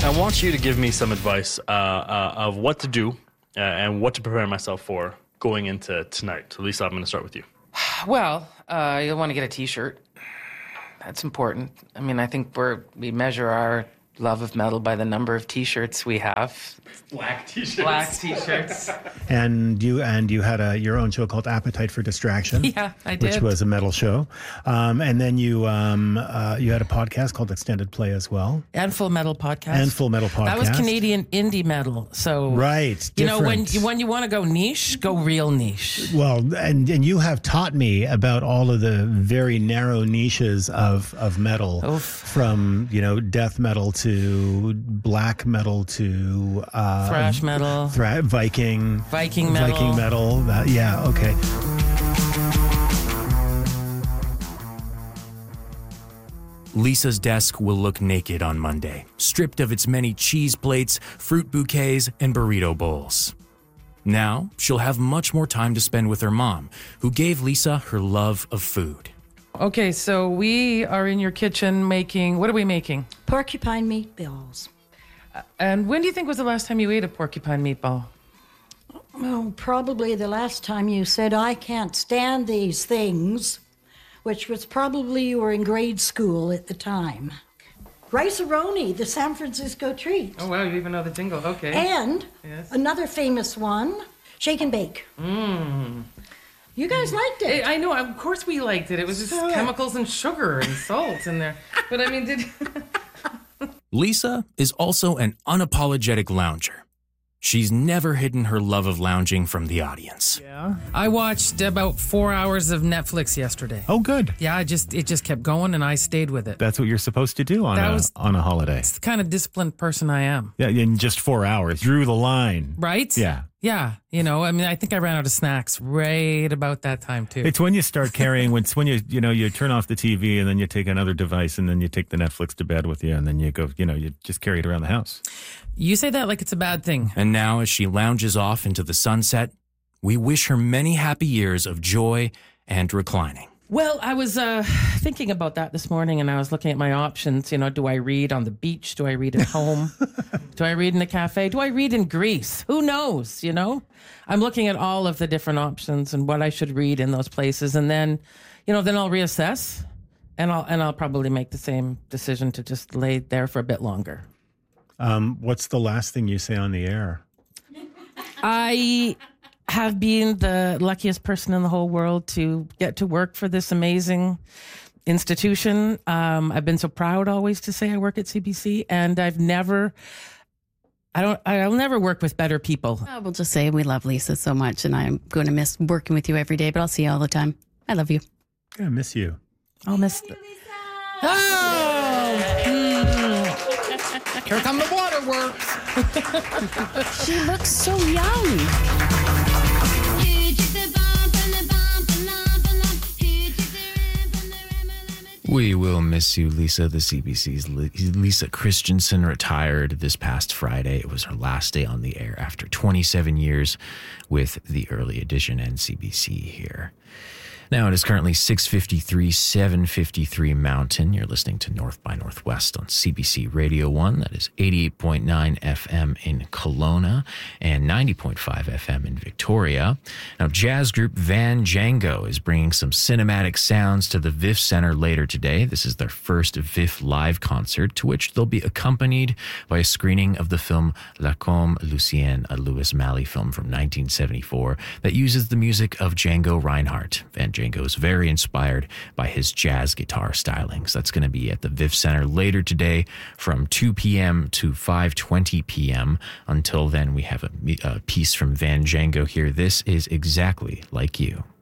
I want you to give me some advice of what to do and what to prepare myself for going into tonight. So, Lisa, I'm going to start with you. Well, you'll want to get a T-shirt. That's important. I mean, I think we measure our love of metal by the number of T-shirts we have. Black T-shirts. Black T-shirts. And you had your own show called Appetite for Distraction. Yeah, I did. Which was a metal show. And then you had a podcast called Extended Play as well. And Full Metal Podcast. That was Canadian indie metal. So right, you know, when you want to go niche, go real niche. Well, and you have taught me about all of the very narrow niches of metal, from death metal to black metal to thrash metal, Viking metal. Okay. Lisa's desk will look naked on Monday, stripped of its many cheese plates, fruit bouquets, and burrito bowls. Now, she'll have much more time to spend with her mom, who gave Lisa her love of food. Okay, so we are in your kitchen making... What are we making? Porcupine meatballs. And when do you think was the last time you ate a porcupine meatball? Well, probably the last time you said, I can't stand these things, which was probably you were in grade school at the time. Rice-A-Roni, the San Francisco treat. Oh, wow, you even know the jingle. Okay. And yes. Another famous one, Shake and Bake. You guys liked it. I know, of course we liked it. It was just chemicals and sugar and salt in there. But I mean, Lisa is also an unapologetic lounger. She's never hidden her love of lounging from the audience. Yeah. I watched about 4 hours of Netflix yesterday. Oh, good. Yeah, it just kept going, and I stayed with it. That's what you're supposed to do on a holiday. It's the kind of disciplined person I am. Yeah, in just 4 hours. Drew the line. Right? Yeah. Yeah. I think I ran out of snacks right about that time, too. It's when you start carrying, it's when you turn off the TV and then you take another device and then you take the Netflix to bed with you and then you go, you just carry it around the house. You say that like it's a bad thing. And now, as she lounges off into the sunset, we wish her many happy years of joy and reclining. Well, I was thinking about that this morning, and I was looking at my options. Do I read on the beach? Do I read at home? Do I read in a cafe? Do I read in Greece? Who knows, I'm looking at all of the different options and what I should read in those places. And then, then I'll reassess, and I'll probably make the same decision to just lay there for a bit longer. What's the last thing you say on the air? I have been the luckiest person in the whole world to get to work for this amazing institution. I've been so proud always to say I work at CBC, and I'll never work with better people. I will just say we love Lisa so much, and I'm going to miss working with you every day, but I'll see you all the time. I love you. I'm going to miss you. I'll miss you, Lisa. Here come the waterworks. She looks so young. We will miss you, Lisa. The CBC's Lisa Christensen retired this past Friday. It was her last day on the air after 27 years with the Early Edition and CBC here. Now it is currently 6:53, 7:53 Mountain. You're listening to North by Northwest on CBC Radio 1. That is 88.9 FM in Kelowna and 90.5 FM in Victoria. Now, jazz group Van Django is bringing some cinematic sounds to the VIF Center later today. This is their first VIF live concert, to which they'll be accompanied by a screening of the film La Comme Lucienne, a Louis Malle film from 1974 that uses the music of Django Reinhardt. Van Django is very inspired by his jazz guitar stylings. That's going to be at the VIF Center later today from 2 p.m. to 5:20 p.m. Until then, we have a piece from Van Django here. This is Exactly Like You.